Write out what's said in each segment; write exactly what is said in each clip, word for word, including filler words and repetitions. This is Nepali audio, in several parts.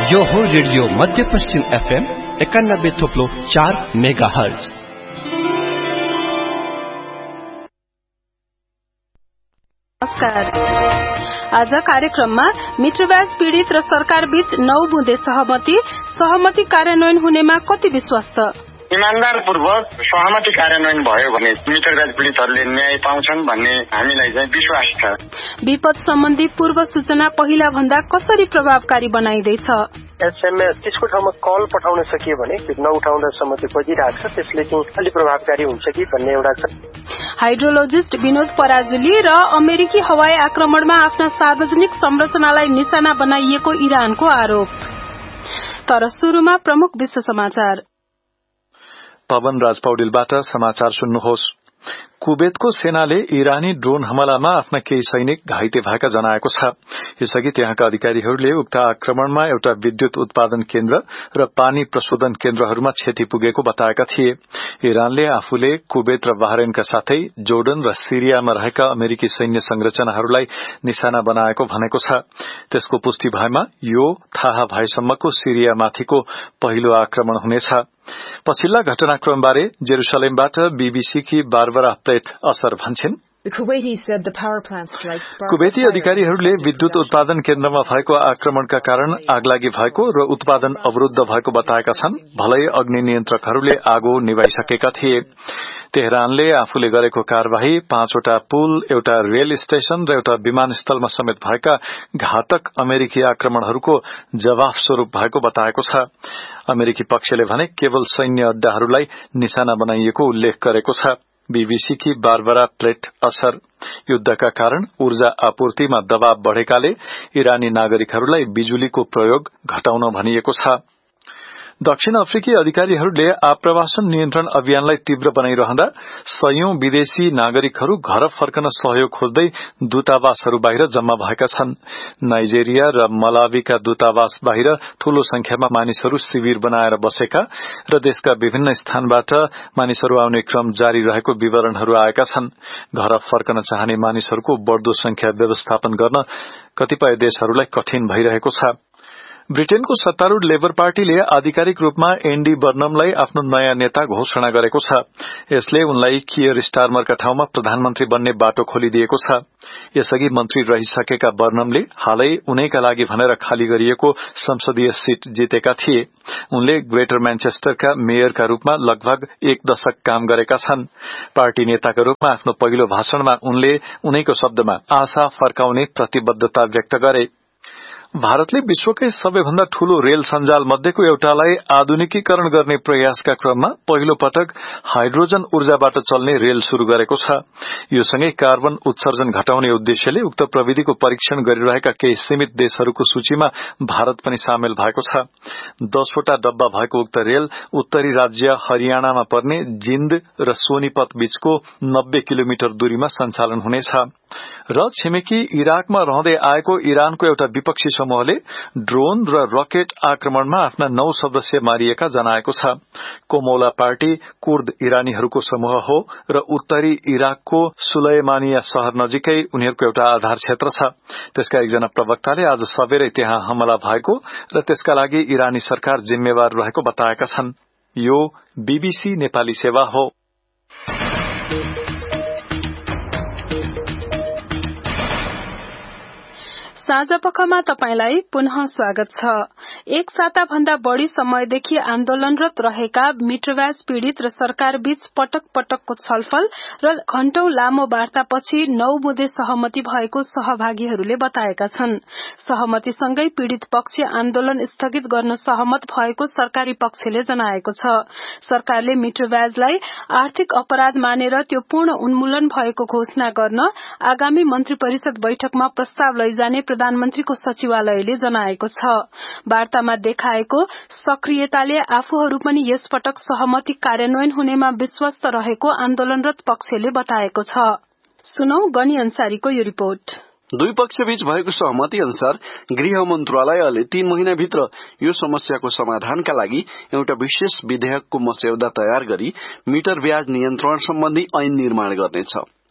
यो हो रेडियो मध्यपश्चिम एफएम एकानब्बे थोप्लो चार मेगा हर्ज। नमस्कार। आज कार्यक्रममा मित्रवाज पीड़ित र सरकार बीच नौ बुँदे सहमति सहमति कार्यान्वयन हुनेमा कति विश्वास त? इमानदार पूर्वक सहमति कार्यान्वयन भयो भने मित्रवाज पीड़ितहरूले न्याय पाउँछन् भन्ने हामीलाई चाहिँ विश्वास छ। विपद सम्बन्धी पूर्व सूचना पहिला भन्दा कसरी प्रभावकारी बनाइदैछ? एसएमएस त्यसको ठाउँमा कल पठाउन सकियो भने नउठाउँदासम्म त्यो बजिरहेको छ, त्यसले चाहिँ अलि प्रभावकारी हुन्छ कि भन्ने एउटा छ। हाइड्रोलोजिस्ट विनोद पराजुली र अमेरिकी हवाई आक्रमणमा आफ्ना सार्वजनिक संरचनालाई निशाना बनाइएको इरानको आरोप। तर सुरुमा प्रमुख विश्व समाचार। पवन राज पौडेलबाट समाचार सुन्नुहोस्। कुवेतको सेनाले इरानी ड्रोन हमलामा आफ्ना केही सैनिक घाइते भएका जनाएको छ। यसअघि त्यहाँका अधिकारीहरूले उक्त आक्रमणमा एउटा विद्युत उत्पादन केन्द्र र पानी प्रशोधन केन्द्रहरूमा क्षति पुगेको बताएका थिए। इरानले आफूले कुवेत र बहरेनका साथै जोर्डन र सिरियामा रहेका अमेरिकी सैन्य संरचनाहरूलाई निशाना बनाएको भनेको छ। त्यसको पुष्टि भएमा यो थाहा भएसम्मको सिरियामाथिको पहिलो आक्रमण हुनेछ। पछिल्ला घटनाक्रमबारे जेरूसलेमबाट बीबीसीकी बारबरा प्लेट असर भन्छन्। कुवेती अधिकारीहरूले विद्युत उत्पादन केन्द्रमा भएको आक्रमणका कारण आगलागी भएको र उत्पादन अवरुद्ध भएको बताएका छन्। भलै अग्नि नियन्त्रकहरूले आगो निभाइसकेका थिए। तेहरानले आफूले गरेको कार्यवाही पाँचवटा पुल, एउटा रेल स्टेशन र एउटा विमानस्थलमा समेत भएका घातक अमेरिकी आक्रमणहरूको जवाफ स्वरूप भएको बताएको छ। अमेरिकी पक्षले भने केवल सैन्य अड्डाहरूलाई निशाना बनाइएको उल्लेख गरेको छ। बीबीसीकी बारबरा प्लेट असर। युद्धका कारण ऊर्जा आपूर्तिमा दबाव बढ़ेकाले इरानी नागरिकहरूलाई बिजुलीको प्रयोग घटाउन भनिएको छ। दक्षिण अफ्रिकी अधिकारीहरूले आप्रवासन नियन्त्रण अभियानलाई तीव्र बनाइरहँदा सयौं विदेशी नागरिकहरू घर फर्कन सहयोग खोज्दै दूतावासहरू बाहिर जम्मा भएका छन्। नाइजेरिया र मलावीका दूतावास बाहिर ठूलो संख्यामा मानिसहरू शिविर बनाएर बसेका र देशका विभिन्न स्थानबाट मानिसहरू आउने क्रम जारी रहेको विवरणहरू आएका छन्। घर फर्कन चाहने मानिसहरूको बढ़दो संख्या व्यवस्थापन गर्न कतिपय देशहरूलाई कठिन भइरहेको छ। ब्रिटेनको सत्तारूढ़ लेबर पार्टीले आधिकारिक रूपमा एन्डी बर्नमलाई आफ्नो नयाँ नेता घोषणा गरेको छ। यसले उनलाई कियर स्टारमरका ठाउँमा प्रधानमन्त्री बन्ने बाटो खोलिदिएको छ। यसअघि मन्त्री रहिसकेका बर्नमले हालै उनैका लागि भनेर खाली गरिएको संसदीय सीट जितेका थिए। उनले ग्रेटर म्यानचेस्टरका मेयरका रूपमा लगभग एक दशक काम गरेका छन्। पार्टी नेताका रूपमा आफ्नो पहिलो भाषणमा उनले उनैको शब्दमा आशा फर्काउने प्रतिबद्धता व्यक्त गरे। भारतले विश्वकै सबैभन्दा ठूलो रेल सञ्जाल मध्येको एउटालाई आधुनिकीकरण गर्ने प्रयासका क्रममा पहिलो पटक हाइड्रोजन ऊर्जाबाट चल्ने रेल शुरू गरेको छ। यो सँगै कार्बन उत्सर्जन घटाउने उद्देश्यले उक्त प्रविधिको परीक्षण गरिरहेका केही सीमित देशहरूको सूचीमा भारत पनि सामेल भएको छ। दसवटा डब्बा भएको उक्त रेल उत्तरी राज्य हरियाणामा पर्ने जिन्द र सोनीपत बीचको नब्बे किलोमिटर दूरीमा सञ्चालन हुनेछ। र छिमेकी इराकमा रहँदै आएको इरानको एउटा विपक्षी समूहले ड्रोन र रकेट आक्रमणमा आफ्ना नौ सदस्य मारिएका जनाएको छ। कोमौला पार्टी कुर्द इरानीहरूको समूह हो र उत्तरी इराकको सुलैमानिया शहर नजिकै उनीहरूको एउटा आधार क्षेत्र छ। त्यसका एकजना प्रवक्ताले आज सबेरै त्यहाँ हमला भएको र त्यसका लागि इरानी सरकार जिम्मेवार रहेको बताएका छन्। यो बीबीसी नेपाली सेवा हो। साँझपखमा तपाईंलाई पुनः स्वागत छ। एक साता भन्दा बढ़ी समयदेखि आन्दोलनरत रहेका मित्रवाज पीड़ित र सरकार बीच पटक पटकको छलफल र घण्टौं लामो वार्तापछि नौ बुँदे सहमति भएको सहभागीहरूले बताएका छन्। सहमतिसँगै पीड़ित पक्ष आन्दोलन स्थगित गर्न सहमत भएको सरकारी पक्षले जनाएको छ। सरकारले मित्रवाजलाई आर्थिक अपराध मानेर त्यो पूर्ण उन्मूलन भएको घोषणा गर्न आगामी मन्त्री परिषद बैठकमा प्रस्ताव लैजाने प्रधानमन्त्रीको सचिवालयले जनाएको छ। वार्तामा देखाएको सक्रियताले आफूहरू पनि यसपटक सहमति कार्यान्वयन हुनेमा विश्वस्त रहेको आन्दोलनरत पक्षले बताएको छ। सुनौ गनी अन्सारीको यो रिपोर्ट। दुई पक्षबीच भएको सहमति अनुसार गृह मन्त्रालयले तीन महिनाभित्र यो समस्याको समाधानका लागि एउटा विशेष विधेयकको मस्यौदा तयार गरी मिटर ब्याज नियन्त्रण सम्बन्धी ऐन निर्माण गर्नेछ।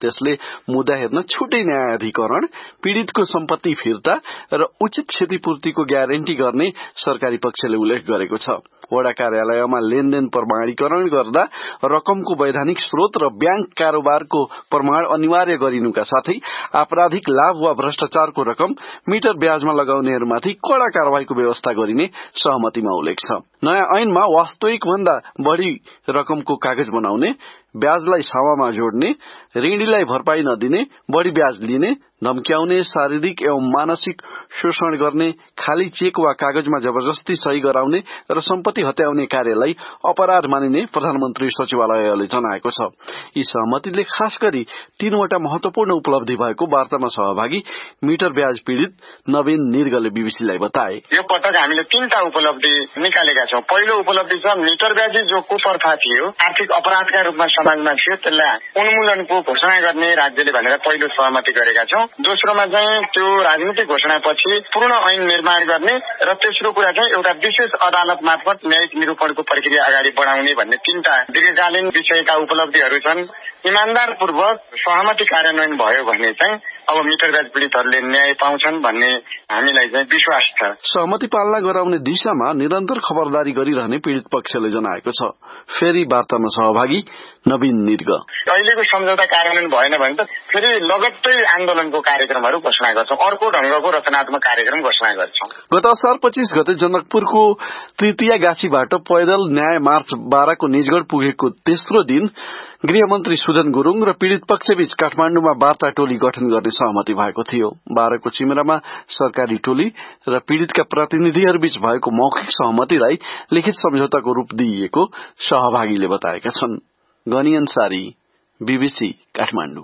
त्यसले मुद्दा हेर्न छुट्टै न्यायाधिकरण, पीड़ितको सम्पत्ति फिर्ता र उचित क्षतिपूर्तिको ग्यारेन्टी गर्ने सरकारी पक्षले उल्लेख गरेको छ। वडा कार्यालयमा लेनदेन प्रमाणीकरण गर्दा रकमको वैधानिक स्रोत र ब्याङ्क कारोबारको प्रमाण अनिवार्य गरिनुका साथै आपराधिक लाभ वा भ्रष्टाचारको रकम मिटर ब्याजमा लगाउनेहरूमाथि कड़ा कारवाहीको व्यवस्था गरिने सहमतिमा उल्लेख छ। नयाँ ऐनमा वास्तविक भन्दा बढ़ी रकमको कागज बनाउने, ब्याजलाई सावामा जोड्ने, ऋणीलाई भरपाई नदिने, बढ़ी ब्याज लिने, धम्क्याउने, शारीरिक एवं मानसिक शोषण गर्ने, खाली चेक वा कागजमा जबरजस्ती सही गराउने र सम्पत्ति हत्याउने कार्यलाई अपराध मानिने प्रधानमन्त्री सचिवालयले जनाएको छ। यी सहमतिले खास गरी तीनवटा महत्वपूर्ण उपलब्धि भएको वार्तामा सहभागी मिटर ब्याज पीड़ित नवीन निर्गले बीबीसीलाई बताए। यो पटक हामीले तीनटा उपलब्धि निकालेका छौं। पहिलो उपलब्धि छ मिटर ब्याजी जो कुप्रथा थियो, आर्थिक अपराधका रूपमा समाजमा थियो, त्यसलाई उन्मूलनको घोषणा गर्ने राज्यले भनेर पहिलो सहमति गरेका छौं। दोस्रोमा चाहिँ त्यो राजनीतिक घोषणापछि पूर्ण ऐन निर्माण गर्ने र तेस्रो कुरा चाहिँ एउटा विशेष अदालत मार्फत न्यायिक निरूपणको प्रक्रिया अगाडि बढाउने भन्ने तीनटा दीर्घकालीन विषयका उपलब्धिहरू छन्। इमान्दारपूर्वक सहमति कार्यान्वयन भयो भने चाहिँ अब मिटर ब्याज पीड़ितहरूले न्याय पाउँछन् भन्ने हामीलाई चाहिँ विश्वास छ। सहमति पालना गराउने दिशामा निरन्तर खबरदारी गरिरहने पीड़ित पक्षले जनाएको छ। फेरि वार्तामा सहभागी नवीन निर्ग, अहिलेको सम्झौता कार्यान्वयन भएन भने त फेरि लगत्तै आन्दोलनको कार्यक्रमहरू घोषणा गर्छौं, अर्को ढंगको रचनात्मक कार्यक्रम घोषणा गर्छौं। गत असार पच्चीस गते जनकपुरको तृतीय गाछीबाट पैदल न्याय मार्च बाह्रको निजगढ़ पुगेको तेस्रो दिन गृहमन्त्री सुजन गुरूङ र पीड़ित पक्षबीच काठमाण्डुमा वार्ता टोली गठन गर्ने सहमति भएको थियो। बाह्रको चिमरामा सरकारी टोली र पीड़ितका प्रतिनिधिहरूबीच भएको मौखिक सहमतिलाई लिखित सम्झौताको रूप दिइएको सहभागीले बताएका छन्। गनी अन्सारी, बीबीसी काठमाण्डु।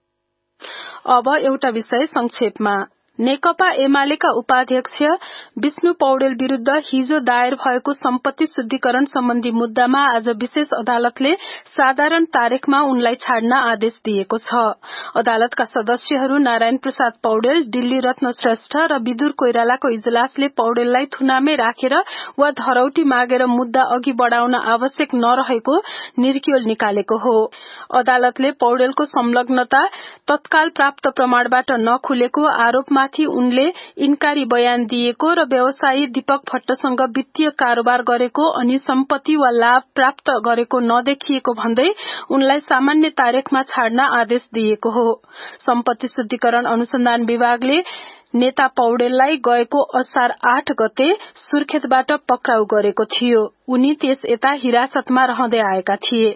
अब एउटा विषय संक्षेपमा। नेकपा एमालेका उपाध्यक्ष विष्णु पौडेल विरूद्ध हिजो दायर भएको सम्पत्ति शुद्धिकरण सम्बन्धी मुद्दामा आज विशेष अदालतले साधारण तारिखमा उनलाई छाड्न आदेश दिएको छ। अदालतका सदस्यहरू नारायण प्रसाद पौडेल, दिल्ली रत्न श्रेष्ठ र विदुर कोइरालाको इजलासले पौडेललाई थुनामै राखेर वा धरौटी मागेर मुद्दा अघि बढ़ाउन आवश्यक नरहेको निर्क्योल निकालेको हो। अदालतले पौडेलको संलग्नता तत्काल प्राप्त प्रमाणबाट नखुलेको आरोपमा उनले इन्कारी बयान दिएको र व्यवसायी दीपक भट्टसँग वित्तीय कारोबार गरेको अनि सम्पत्ति वा लाभ प्राप्त गरेको नदेखिएको भन्दै उनलाई सामान्य तारिखमा छाड्न आदेश दिएको हो। सम्पत्ति शुद्धिकरण अनुसन्धान विभागले नेता पौडेललाई गएको असार आठ गते सुर्खेतबाट पक्राउ गरेको थियो। उनी त्यस यता हिरासतमा रहँदै आएका थिए।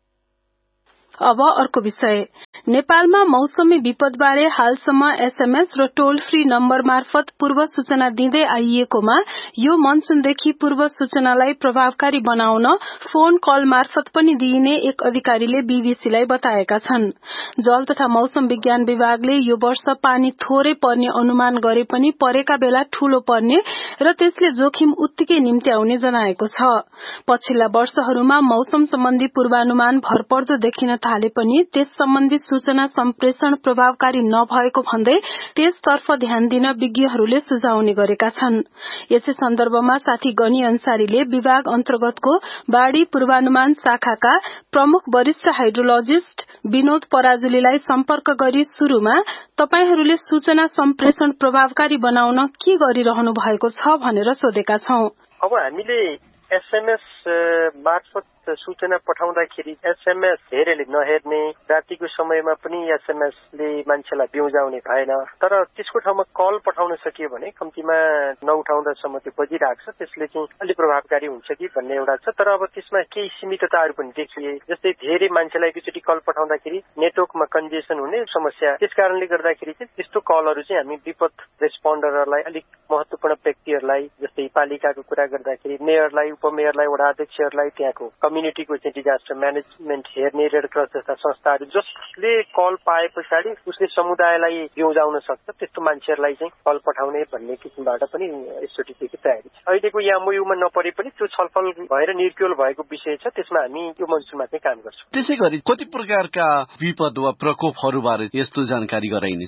अब अर्को विषय। नेपालमा मौसमी विपदबारे हालसम्म एसएमएस र टोल फ्री नम्बर मार्फत पूर्व सूचना दिँदै आइएकोमा यो मनसूनदेखि पूर्व सूचनालाई प्रभावकारी बनाउन फोन कल मार्फत पनि दिइने एक अधिकारीले बीबीसीलाई बताएका छन्। जल तथा मौसम विज्ञान विभागले यो वर्ष पानी थोरै पर्ने अनुमान गरे पनि परेका बेला ठूलो पर्ने र त्यसले जोखिम उत्तिकै निम्त्याउने जनाएको छ। पछिल्ला वर्षहरूमा मौसम सम्बन्धी पूर्वानुमान भरपर्दो देखिन थाले पनि त्यस सम्बन्धी सूचना सम्प्रेषण प्रभावकारी नभएको भन्दै त्यसतर्फ ध्यान दिन विज्ञहरूले सुझाउने गरेका छन्। यसै सन्दर्भमा साथी गनी अन्सारीले विभाग अन्तर्गतको बाढ़ी पूर्वानुमान शाखाका प्रमुख वरिष्ठ हाइड्रोलोजिस्ट विनोद पराजुलीलाई सम्पर्क गरी शुरूमा तपाईहरूले सूचना सम्प्रेषण प्रभावकारी बनाउन के गरिरहनु भएको छ भनेर सोधेका छौं। अब हामीले एसएमएस मार्फत सूचना पठाउँदाखेरि एसएमएस हेरेले नहेर्ने, रातिको समयमा पनि एसएमएसले मान्छेलाई बिउजाउने भएन। तर त्यसको ठाउँमा कल पठाउन सकियो भने कम्तीमा नउठाउँदासम्म त्यो बजिरहेको छ, त्यसले चाहिँ अलिक प्रभावकारी हुन्छ कि भन्ने एउटा छ। तर अब त्यसमा केही सीमितताहरू पनि देखिए, जस्तै धेरै मान्छेलाई एकचोटि कल पठाउँदाखेरि नेटवर्कमा कन्जेसन हुने समस्या। त्यस कारणले गर्दाखेरि चाहिँ त्यस्तो कलहरू चाहिँ हामी विपद रेस्पोन्डरहरूलाई, अलिक महत्वपूर्ण व्यक्तिहरूलाई, जस्तै पालिकाको कुरा गर्दाखेरि मेयरलाई, उपमेयरलाई, वडा अध्यक्षहरूलाई, त्यहाँको कम्युनिटीको चाहिँ डिजास्टर म्यानेजमेन्ट हेर्ने रेड क्रस जस्ता संस्थाहरू जसले कल पाए पछाडि उसले समुदायलाई बिउजाउन सक्छ, त्यस्तो मान्छेहरूलाई चाहिँ कल पठाउने भन्ने किसिमबाट पनि एसओटीको तयारी छ। अहिलेको एमओयूमा नपरे पनि त्यो छलफल भएर निर्क्योल भएको विषय छ, त्यसमा हामी यो मनसूनमा चाहिँ काम गर्छौँ। त्यसै गरी कति प्रकारका विपद वा प्रकोपहरूबारे यस्तो जानकारी गराइनेछ?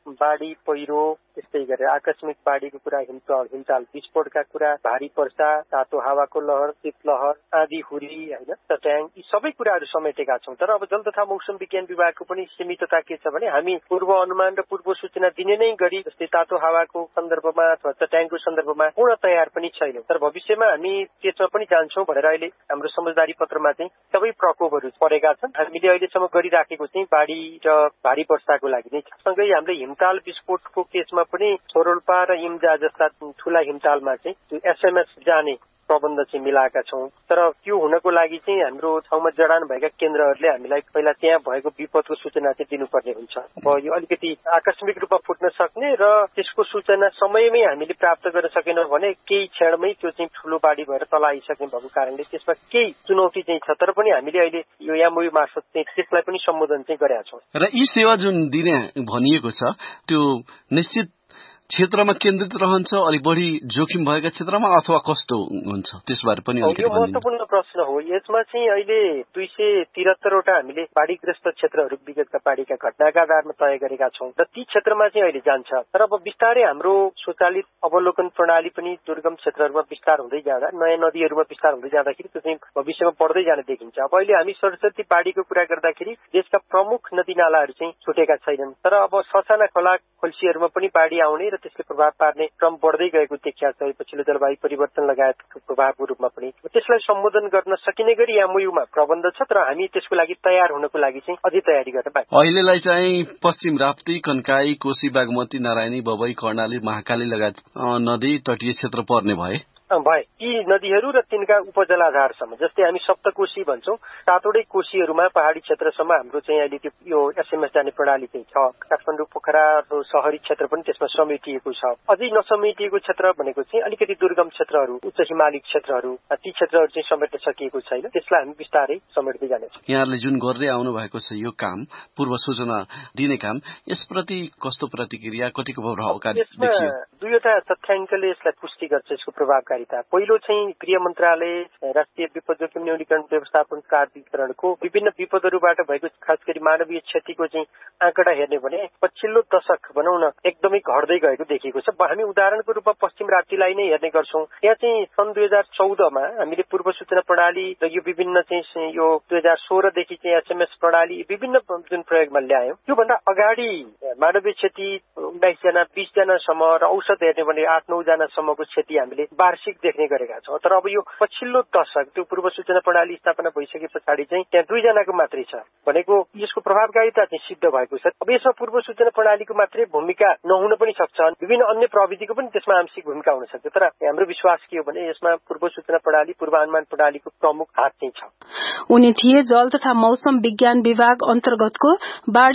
बाढी पहिरो त्यस्तै गरेर आकस्मिक बाढीको कुरा, हिमचल हिमचाल विस्फोटका कुरा, भारी वर्षा, तातो हावाको लहर, शीतलहर, आँधी हुरी होइन, चट्याङ, यी सबै कुराहरू समेटेका छौँ। तर अब जल तथा मौसम विज्ञान विभागको पनि सीमितता के छ भने हामी पूर्व अनुमान र पूर्व सूचना दिने नै गरी जस्तै तातो हावाको सन्दर्भमा अथवा चट्याङको सन्दर्भमा पूर्ण तयार पनि छैनौँ। तर भविष्यमा हामी त्यसमा पनि जान्छौँ भनेर अहिले हाम्रो समझदारी पत्रमा चाहिँ सबै प्रकोपहरू परेका छन्। हामीले अहिलेसम्म गरिराखेको चाहिँ बाढी र भारी वर्षाको लागि नै। सँगै हामीले हिमताल विस्फोटको केसमा पनि छोरोल्पा र इम्जा जस्ता ठूला हिमतालमा चाहिँ एसएमएस जाने प्रबन्ध चाहिँ मिलाएका छौँ। तर त्यो हुनको लागि चाहिँ हाम्रो ठाउँमा जडान भएका केन्द्रहरूले हामीलाई पहिला त्यहाँ भएको विपदको सूचना चाहिँ दिनुपर्ने हुन्छ। अब यो अलिकति आकस्मिक रूपमा फुट्न सक्ने र त्यसको सूचना समयमै हामीले प्राप्त गर्न सकेनौँ भने केही क्षणमै त्यो चाहिँ ठूलो बाढी भएर तल आइसक्ने भएको कारणले त्यसमा केही चुनौती चाहिँ छ। तर पनि हामीले अहिले यो एमओयू मार्फत चाहिँ त्यसलाई पनि सम्बोधन चाहिँ गरेका छौँ। र यी सेवा जुन दिने भनिएको छ त्यो निश्चित क्षेत्रमा केन्द्रित रहन्छ, अलिक बढी जोखिम भएका क्षेत्रमा, अथवा कस्तो हुन्छ त्यसबारे पनि यो महत्त्वपूर्ण प्रश्न हो। यसमा चाहिँ अहिले दुई सय तिहत्तरवटा हामीले बाढीग्रस्त क्षेत्रहरू विगतका बाढीका घटनाका आधारमा तय गरेका छौँ र ती क्षेत्रमा चाहिँ अहिले जान्छ। तर अब बिस्तारै हाम्रो स्वचालित अवलोकन प्रणाली पनि दुर्गम क्षेत्रहरूमा विस्तार हुँदै जाँदा, नयाँ नदीहरूमा विस्तार हुँदै जाँदाखेरि त्यो चाहिँ भविष्यमा बढ्दै जाने देखिन्छ। अब अहिले हामी सरस्वती बाढीको कुरा गर्दाखेरि देशका प्रमुख नदी नालाहरू चाहिँ छुटेका छैनन्। तर अब ससाना खोला खोल्सीहरूमा पनि बाढी आउने र त्यसले प्रभाव पार्ने क्रम बढ्दै गएको देखिया छ पछिल्लो जलवायु परिवर्तन लगायतको प्रभावको रूपमा पनि। त्यसलाई सम्बोधन गर्न सकिने गरी एमओयूमा प्रबन्ध छ, तर हामी त्यसको लागि तयार हुनको लागि चाहिँ अझै तयारी गर्न बाँकी। अहिलेलाई चाहिँ पश्चिम राप्ती, कन्काई, कोशी, बागमती, नारायणी, बबई, कर्णाली, महाकाली लगायत नदी तटीय क्षेत्र पर्ने भए भए यी नदीहरू र तिनका उपजलाधारसम्म, जस्तै हामी सप्तकोशी भन्छौँ, सातवटै कोशीहरूमा पहाडी क्षेत्रसम्म हाम्रो चाहिँ अहिले त्यो यो एसएमएस जाने प्रणाली चाहिँ छ। काठमाडौँ, पोखरा शहरी क्षेत्र पनि त्यसमा समेटिएको छ। अझै नसमेटिएको क्षेत्र भनेको चाहिँ अलिकति दुर्गम क्षेत्रहरू, उच्च हिमाली क्षेत्रहरू, ती क्षेत्रहरू चाहिँ समेट्न सकिएको छैन। त्यसलाई हामी बिस्तारै समेट्दै जानेछौँ। यहाँहरूले जुन गर्दै आउनु भएको छ यो काम, पूर्व सूचना दिने काम, यसप्रति कस्तो प्रतिक्रिया, कतिको प्रभावकारी देखियो? दुईवटा तथ्याङ्कले यसलाई पुष्टि गर्छ यसको प्रभावकारी। पहिलो चाहिँ गृह मन्त्रालय राष्ट्रिय विपद जोखिम न्यूनीकरण व्यवस्थापन प्राधिकरणको विभिन्न विपदहरूबाट भएको खास गरी मानवीय क्षतिको चाहिँ आँकडा हेर्ने भने पछिल्लो दशक भनौँ न एकदमै घट्दै गएको देखिएको छ। हामी उदाहरणको रूपमा पश्चिम राप्तीलाई नै हेर्ने गर्छौँ। त्यहाँ चाहिँ सन् दुई हजार चौधमा हामीले पूर्व सूचना प्रणाली र यो विभिन्न चाहिँ यो दुई हजार सोह्रदेखि चाहिँ एसएमएस प्रणाली विभिन्न जुन प्रयोगमा ल्यायौँ, त्योभन्दा अगाडि मानवीय क्षति उन्नाइसजना बिसजनासम्म र औसत हेर्ने भने आठ नौजनासम्मको क्षति हामीले वार्षिक देख्ने गरेका छौँ। तर अब यो पछिल्लो दशक त्यो पूर्व सूचना प्रणाली स्थापना भइसके पछाडि चाहिँ त्यहाँ दुईजनाको मात्रै छ भनेको यसको प्रभावकारिता चाहिँ सिद्ध भएको छ। अब यसमा पूर्व सूचना प्रणालीको मात्रै भूमिका नहुन पनि सक्छ, विभिन्न अन्य प्रविधिको पनि त्यसमा आंशिक भूमिका हुन सक्छ। तर हाम्रो विश्वास के हो भने यसमा पूर्व सूचना प्रणाली, पूर्वानुमान प्रणालीको प्रमुख हात चाहिँ छ। उनी थिए जल तथा मौसम विज्ञान विभाग अन्तर्गतको बाढी